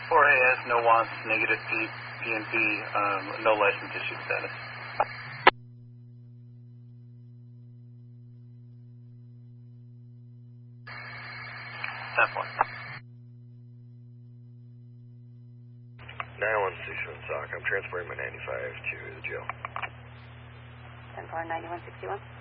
4AS, no wants, negative PNP, no license issued status. That point. 9161 SOC, I'm transferring my 95 to the jail. 10-4, 9161.